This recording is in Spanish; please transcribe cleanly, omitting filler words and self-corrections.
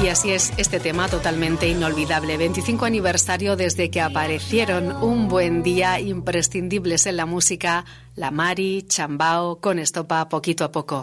así es este tema totalmente inolvidable. 25 aniversario desde que aparecieron un buen día, imprescindibles en la música, La Mari, Chambao, con Estopa, Poquito a Poco.